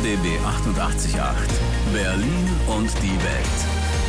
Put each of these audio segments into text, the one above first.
RBB 88.8 Berlin und die Welt.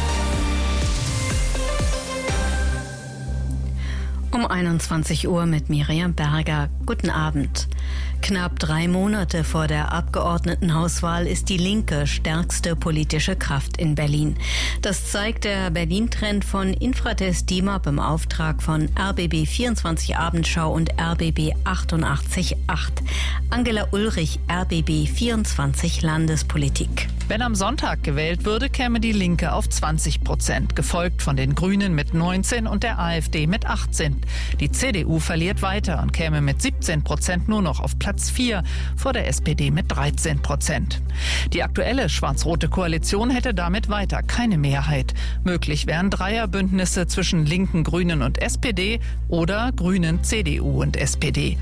Um 21 Uhr mit Miriam Berger. Guten Abend. Knapp 3 Monate vor der Abgeordnetenhauswahl ist die Linke stärkste politische Kraft in Berlin. Das zeigt der Berlin-Trend von Infratest DIMAP im Auftrag von RBB 24 Abendschau und RBB 88.8. Angela Ulrich, RBB 24 Landespolitik. Wenn am Sonntag gewählt würde, käme die Linke auf 20%, gefolgt von den Grünen mit 19 und der AfD mit 18. Die CDU verliert weiter und käme mit 17% nur noch auf Platz 4 vor der SPD mit 13%. Die aktuelle schwarz-rote Koalition hätte damit weiter keine Mehrheit. Möglich wären Dreierbündnisse zwischen Linken, Grünen und SPD oder Grünen, CDU und SPD.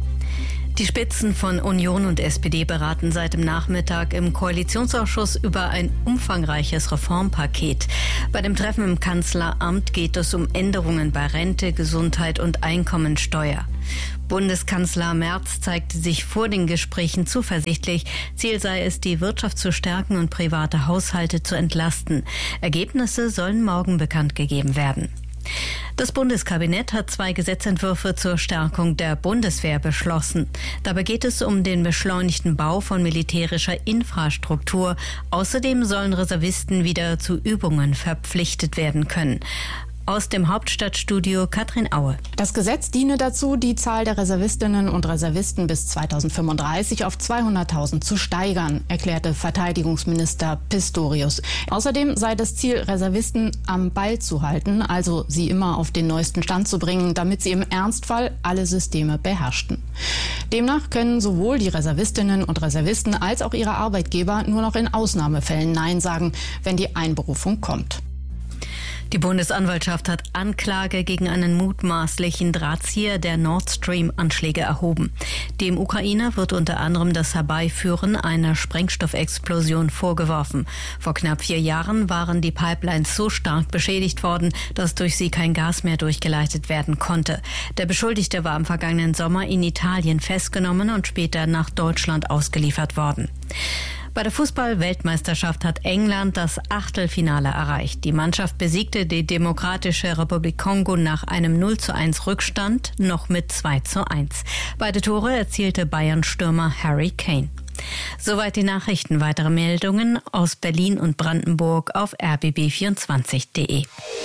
Die Spitzen von Union und SPD beraten seit dem Nachmittag im Koalitionsausschuss über ein umfangreiches Reformpaket. Bei dem Treffen im Kanzleramt geht es um Änderungen bei Rente, Gesundheit und Einkommensteuer. Bundeskanzler Merz zeigte sich vor den Gesprächen zuversichtlich. Ziel sei es, die Wirtschaft zu stärken und private Haushalte zu entlasten. Ergebnisse sollen morgen bekannt gegeben werden. Das Bundeskabinett hat 2 Gesetzentwürfe zur Stärkung der Bundeswehr beschlossen. Dabei geht es um den beschleunigten Bau von militärischer Infrastruktur. Außerdem sollen Reservisten wieder zu Übungen verpflichtet werden können. Aus dem Hauptstadtstudio Katrin Aue. Das Gesetz diene dazu, die Zahl der Reservistinnen und Reservisten bis 2035 auf 200.000 zu steigern, erklärte Verteidigungsminister Pistorius. Außerdem sei das Ziel, Reservisten am Ball zu halten, also sie immer auf den neuesten Stand zu bringen, damit sie im Ernstfall alle Systeme beherrschten. Demnach können sowohl die Reservistinnen und Reservisten als auch ihre Arbeitgeber nur noch in Ausnahmefällen Nein sagen, wenn die Einberufung kommt. Die Bundesanwaltschaft hat Anklage gegen einen mutmaßlichen Drahtzieher der Nord Stream-Anschläge erhoben. Dem Ukrainer wird unter anderem das Herbeiführen einer Sprengstoffexplosion vorgeworfen. Vor knapp 4 Jahren waren die Pipelines so stark beschädigt worden, dass durch sie kein Gas mehr durchgeleitet werden konnte. Der Beschuldigte war im vergangenen Sommer in Italien festgenommen und später nach Deutschland ausgeliefert worden. Bei der Fußball-Weltmeisterschaft hat England das Achtelfinale erreicht. Die Mannschaft besiegte die Demokratische Republik Kongo nach einem 0:1 Rückstand noch mit 2:1. Beide Tore erzielte Bayern-Stürmer Harry Kane. Soweit die Nachrichten. Weitere Meldungen aus Berlin und Brandenburg auf rbb24.de.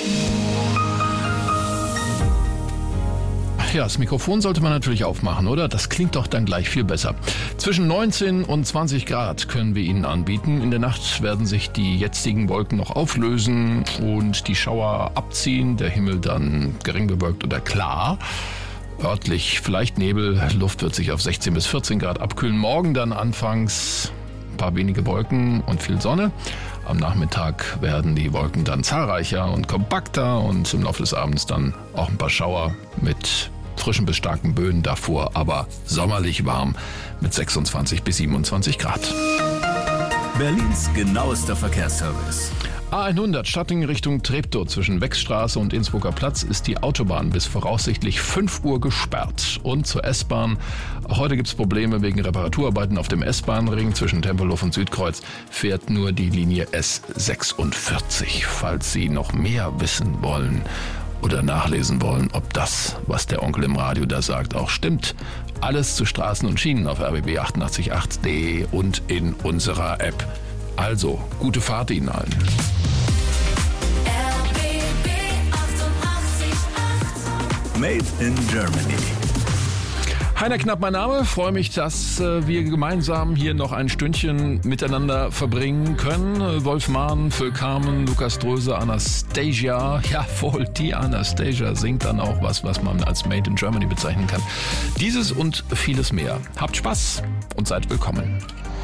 Ja, das Mikrofon sollte man natürlich aufmachen, oder? Das klingt doch dann gleich viel besser. Zwischen 19 und 20 Grad können wir Ihnen anbieten. In der Nacht werden sich die jetzigen Wolken noch auflösen und die Schauer abziehen. Der Himmel dann gering bewölkt oder klar. Örtlich vielleicht Nebel. Luft wird sich auf 16 bis 14 Grad abkühlen. Morgen dann anfangs ein paar wenige Wolken und viel Sonne. Am Nachmittag werden die Wolken dann zahlreicher und kompakter und im Laufe des Abends dann auch ein paar Schauer mit frischen bis starken Böen davor, aber sommerlich warm mit 26 bis 27 Grad. Berlins genauester Verkehrsservice. A100 Stattingen Richtung Treptow zwischen Wechsstraße und Innsbrucker Platz ist die Autobahn bis voraussichtlich 5 Uhr gesperrt. Und zur S-Bahn. Auch heute gibt es Probleme wegen Reparaturarbeiten auf dem S-Bahn-Ring. Zwischen Tempelhof und Südkreuz fährt nur die Linie S46. Falls Sie noch mehr wissen wollen oder nachlesen wollen, ob das, was der Onkel im Radio da sagt, auch stimmt. Alles zu Straßen und Schienen auf rbb888.de und in unserer App. Also, gute Fahrt Ihnen allen. RBB 88.8 Made in Germany. Heiner Knapp, mein Name. Freue mich, dass wir gemeinsam hier noch ein Stündchen miteinander verbringen können. Wolf Mahn, Phil Carmen, Lukas Dröse, Anastasia. Jawohl, die Anastasia singt dann auch was man als Made in Germany bezeichnen kann. Dieses und vieles mehr. Habt Spaß und seid willkommen.